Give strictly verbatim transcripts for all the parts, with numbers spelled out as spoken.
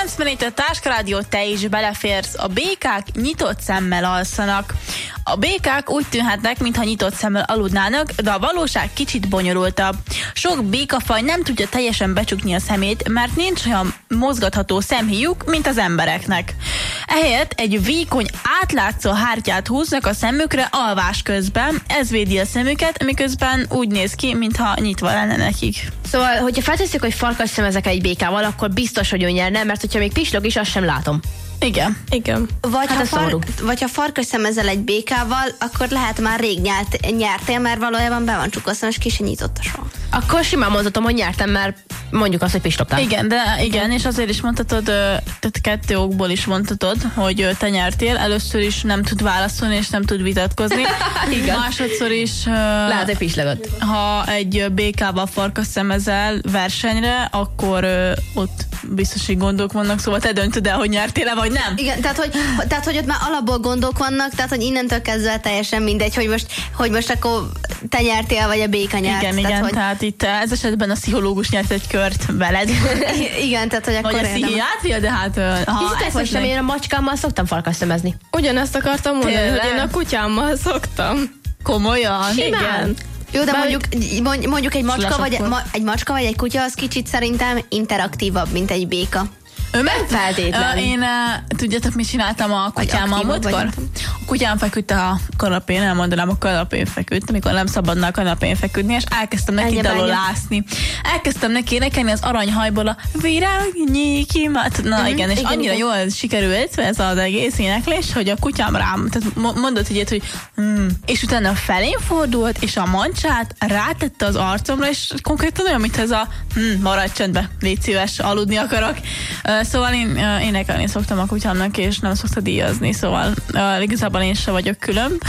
kilencven itt a Táskarádió, te is beleférsz. A békák nyitott szemmel alszanak. A békák úgy tűnhetnek, mintha nyitott szemmel aludnának, de a valóság kicsit bonyolultabb. Sok békafaj nem tudja teljesen becsukni a szemét, mert nincs olyan mozgatható szemhéjuk, mint az embereknek. Ehelyett egy vékony, átlátszó hártyát húznak a szemükre alvás közben, ez védi a szemüket, miközben úgy néz ki, mintha nyitva lenne nekik. Szóval, hogyha feltesszük, hogy farkas szemezek egy békával, akkor biztos, hogy ő nyerne, mert hogyha még pislog is, azt sem látom. Igen. Igen. Vagy, Hát ha ez far, szomorú. vagy ha farkas szemezel egy békával, akkor lehet már rég nyert, nyertél, mert valójában be van csukva a szem, és ki se nyitotta soha. Akkor simán mondhatom, hogy nyertem, mert mondjuk azt, hogy pislogtál. Igen, de igen, és azért is mondhatod, ö, tehát kettő okból is mondhatod, hogy ö, te nyertél. Először is nem tud válaszolni, és nem tud vitatkozni. Igen. Másodszor is, ö, Lehet, hogy pislogott. ha egy ö, békával farkas szemezel versenyre, akkor ö, ott biztos, hogy gondok vannak, szóval te döntöd el, hogy nyertél-e, vagy nem. Igen, tehát hogy, tehát, hogy ott már alapból gondok vannak, tehát, hogy innentől kezdve teljesen mindegy, hogy most, hogy most akkor te nyertél, vagy a béka nyert. Igen, tehát, igen, hogy, tehát itt ez esetben a pszichológus nyert egy kört veled. igen, tehát, hogy akkor Vagy a érdem. pszichiátria, de hát... ö, ha Kicsit ezt most sem, én a macskámmal szoktam farkas szemezni. Ugyanezt akartam mondani, Tényleg? hogy én a kutyámmal szoktam. Komolyan? Simán. Igen. Jó, de Bár- mondjuk, mondjuk egy, macska vagy, akkor. ma, egy macska vagy egy kutya, az kicsit szerintem interaktívabb, mint egy béka. Ő meg feltétlen. Ö, Én, uh, tudjátok, mit csináltam a kutyámmal aktívabb vagy, múltkor? nem tudom. A kutyám feküdt a kanapén, elmondanám, a kanapén feküdt, amikor nem szabadna a kanapén feküdni, és elkezdtem neki Ennyi bánja. dalolászni. Elkezdtem neki énekelni az aranyhajból a virágnyi kimat. Na Mhm, igen, és igen, annyira igen. jól sikerült ez az egész éneklés, hogy a kutyám rám, tehát mo- mondott ilyet, hogy hmm. És utána felém fordult, és a mancsát rátette az arcomra, és konkrétan olyan, mint ez a hmm, maradj csöndbe, légy szíves, aludni akarok. Uh, szóval én uh, énekelni szoktam a kutyámnak, és nem szokta díjazni, szóval uh, igazából én se vagyok különb.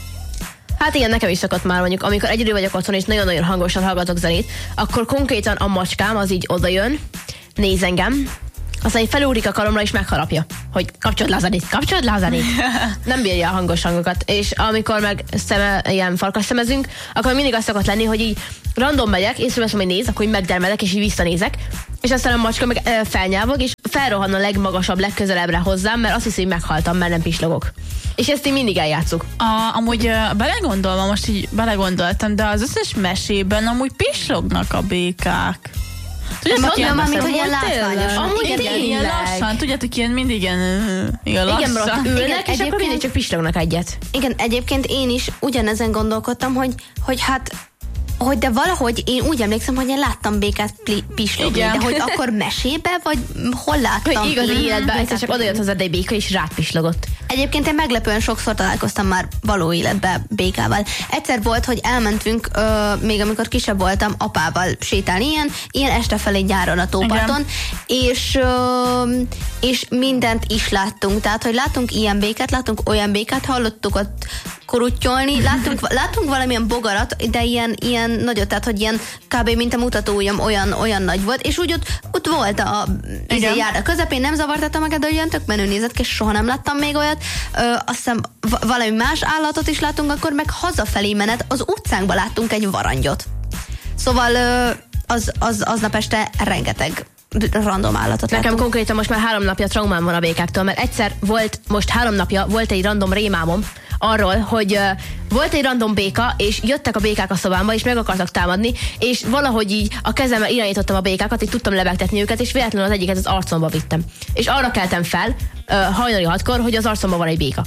Hát igen, nekem is szokott már mondjuk, amikor egyedül vagyok otthon, és nagyon-nagyon hangosan hallgatok zenét, akkor konkrétan a macskám az így odajön, néz engem, aztán így felúrik a karomra, és megharapja, hogy kapcsold le a zenét, kapcsold le a zenét. Nem bírja a hangos hangokat. És amikor meg szeme, ilyen farkas szemezünk, akkor mindig azt szokott lenni, hogy így random megyek, észreveszem, hogy néz, akkor így megdermedek, és így visszanézek, és aztán a macska meg ö, felnyávog, és felrohan a legmagasabb, legközelebbre hozzám, mert azt hiszi, hogy meghaltam, mert nem pislogok. És ezt így mindig eljátszuk. A, amúgy uh, belegondolva, most így belegondoltam, de az összes mesében amúgy pislognak a békák. Tudjátok, Ma- ilyen ma- mint, beszél- hogy ilyen Tényleg. látványos. Amúgy Igen, tényleg. ilyen lassan, tudjátok, ilyen mindig ilyen, uh, ilyen Igen, mert lassan. ott ülnek, Igen, és akkor egyébként- mindig csak pislognak egyet. Igen, egyébként én is ugyanezen gondolkodtam, hogy, hogy hát hogy de valahogy én úgy emlékszem, hogy én láttam békát pli- pislogni, Igen. de hogy akkor mesébe, vagy hol láttam? Hogy igazi én életben egyszer békát csak odajött hozzád egy béka, és rád pislogott. Egyébként én meglepően sokszor találkoztam már való életben békával. Egyszer volt, hogy elmentünk, ö, még amikor kisebb voltam, apával sétálni, ilyen, ilyen este felé nyáron a tóparton, és, ö, és mindent is láttunk. Tehát, hogy láttunk ilyen békát, láttunk olyan békát, hallottuk ott kuruttyolni, láttunk, láttunk valamilyen bogarat, de ilyen, ilyen nagyot, tehát, hogy ilyen kb. Mint a mutatóujjam olyan, olyan nagy volt, és úgy ott, ott volt a izé, járda közepén, nem zavartatta magad, de olyan tök menő nézett ki, és soha nem láttam még olyat. Ö, azt hiszem v- valami más állatot is látunk, akkor meg hazafelé menet az utcánkban láttunk egy varangyot. Szóval ö, az, az, aznap este rengeteg random állatot Nekem láttunk. konkrétan most már három napja traumám van a békáktól, mert egyszer volt, most három napja volt egy random rémámom arról, hogy uh, volt egy random béka, és jöttek a békák a szobámba, és meg akartak támadni, és valahogy így a kezemmel irányítottam a békákat, így tudtam lebegtetni őket, és véletlenül az egyiket az arcomba vittem. És arra keltem fel uh, hajnali hatkor, hogy az arcomba van egy béka.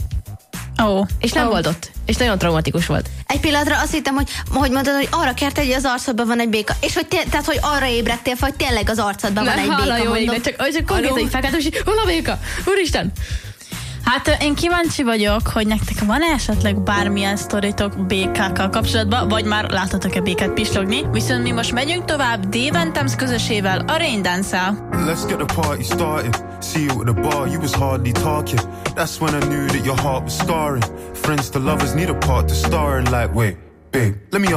Ó. És nem Ó. volt ott. És nagyon traumatikus volt. Egy pillanatra azt hittem, hogy, hogy mondod, hogy arra kérted, hogy az arcodban van egy béka. És hogy, té- tehát, hogy arra ébredtél, hogy tényleg az arcodban van egy béka, jó, mondom. de csak, csak konkrétan így felkeltem, és így, hol a béka? Úristen! Hát én kíváncsi vagyok, hogy nektek van esetleg bármilyen sztoritok békákkal kapcsolatban, vagy már láttatok-e békát pislogni. Viszont mi most megyünk tovább Dave and Thames közösével, a Rain Dance-el. Let's get the party started. See you at the bar, you was hardly talking. That's when I knew that your heart was scarring. Friends to lovers need a part to star in. Like, wait, babe, let me